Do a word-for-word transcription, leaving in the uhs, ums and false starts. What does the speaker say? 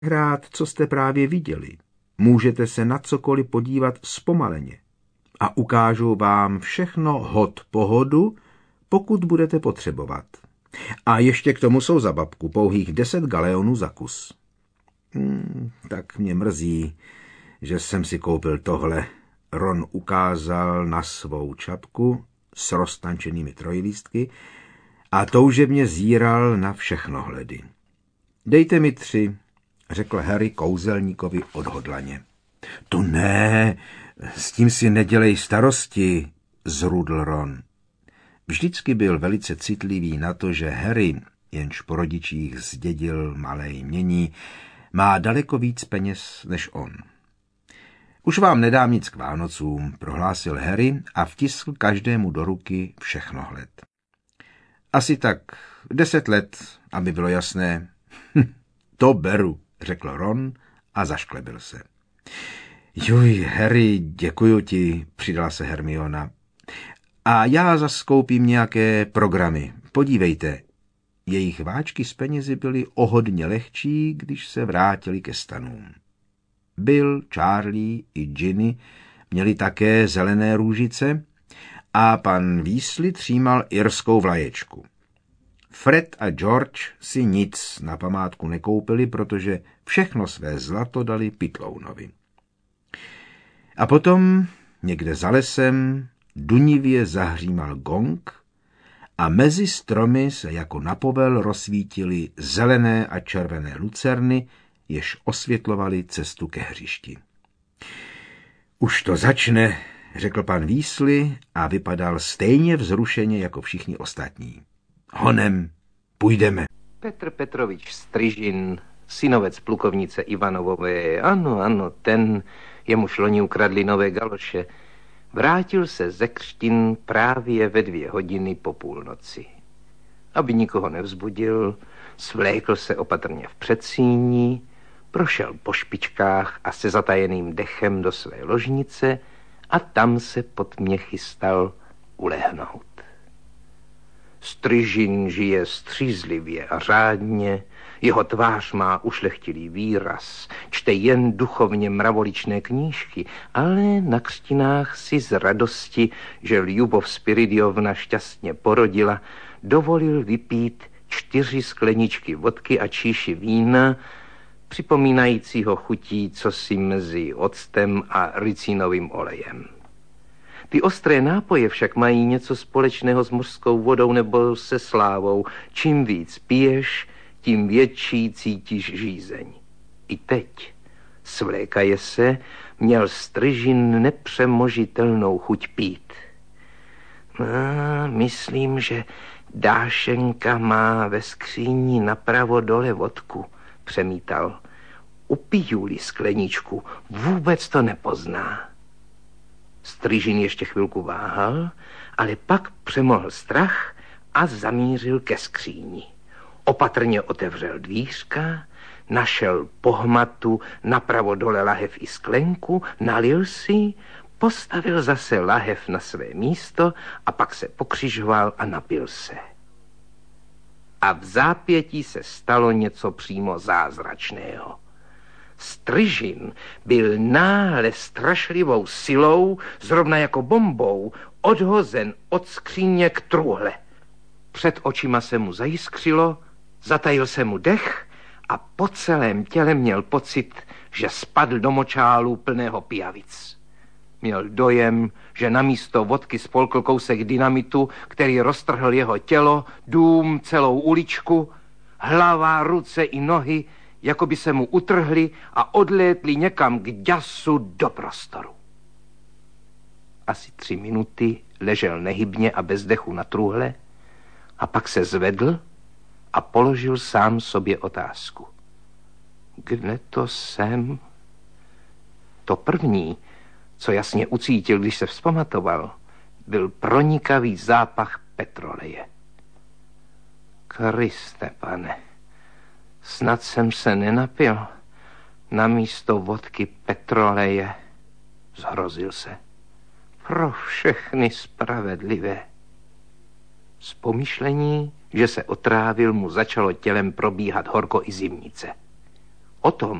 hrát, co jste právě viděli. Můžete se na cokoliv podívat zpomaleně. A ukážu vám všechno hod po hodu, pokud budete potřebovat. A ještě k tomu jsou za babku pouhých deset galeonů za kus. Hmm, tak mě mrzí, že jsem si koupil tohle. Ron ukázal na svou čapku s roztančenými trojlístky a toužebně zíral na všechno hledy. Dejte mi tři, řekl Harry kouzelníkovi odhodlaně. To ne, s tím si nedělej starosti, zrudl Ron. Vždycky byl velice citlivý na to, že Harry, jenž po rodičích zdědil malé jmění, má daleko víc peněz než on. Už vám nedám nic k Vánocům, prohlásil Harry a vtiskl každému do ruky všechnohled. Asi tak deset let, aby bylo jasné. To beru, řekl Ron a zašklebil se. Juj, Harry, děkuju ti, přidala se Hermiona. A já zas koupím nějaké programy. Podívejte, jejich váčky s penězi byly o hodně lehčí, když se vrátili ke stanům. Bill, Charlie i Ginny měli také zelené růžice a pan Weasley třímal irskou vlaječku. Fred a George si nic na památku nekoupili, protože všechno své zlato dali Pitlounovi. A potom někde za lesem dunivě zahřímal gong a mezi stromy se jako na povel rozsvítily zelené a červené lucerny, jež osvětlovaly cestu ke hřišti. Už to začne, řekl pan Weasley a vypadal stejně vzrušeně jako všichni ostatní. Honem, půjdeme. Petr Petrovič Stryžin, synovec plukovnice Ivanovové, ano, ano, ten, jemuž loni ukradli nové galoše, vrátil se ze křtin právě ve dvě hodiny po půlnoci. Aby nikoho nevzbudil, svlékl se opatrně v předsíni, prošel po špičkách a se zatajeným dechem do své ložnice a tam se pod mě chystal ulehnout. Stryžin žije střízlivě a řádně, jeho tvář má ušlechtilý výraz, čte jen duchovně mravoličné knížky, ale na křtinách si z radosti, že Ljubov Spiridiovna šťastně porodila, dovolil vypít čtyři skleničky vodky a číši vína, připomínajícího chutí cosi mezi octem a ricinovým olejem. Ty ostré nápoje však mají něco společného s mořskou vodou nebo se slávou. Čím víc piješ, tím větší cítíš žízeň. I teď, svlékaje se, měl Stryžin nepřemožitelnou chuť pít. No, myslím, že Dášenka má ve skříni napravo dole vodku, přemítal. Upiju-li skleničku, vůbec to nepozná. Stryžin ještě chvilku váhal, ale pak přemohl strach a zamířil ke skříni. Opatrně otevřel dvířka, našel pohmatu napravo dole lahev i sklenku, nalil si, postavil zase lahev na své místo a pak se pokřižoval a napil se. A v zápětí se stalo něco přímo zázračného. Stryžin byl náhle strašlivou silou, zrovna jako bombou, odhozen od skříně k truhle. Před očima se mu zajiskřilo, zatajil se mu dech a po celém těle měl pocit, že spadl do močálu plného pijavic. Měl dojem, že namísto vodky spolkl kousek dynamitu, který roztrhl jeho tělo, dům, celou uličku, hlava, ruce i nohy, jako by se mu utrhli a odlétli někam k děsu do prostoru. Asi tři minuty ležel nehybně a bez dechu na truhle a pak se zvedl a položil sám sobě otázku. Kde to jsem? To první, co jasně ucítil, když se vzpamatoval, byl pronikavý zápach petroleje. Kriste, pane, snad jsem se nenapil. Namísto vodky petroleje, zhrozil se. Pro všechny spravedlivé. Z pomyšlení, že se otrávil, mu začalo tělem probíhat horko i zimnice. O tom,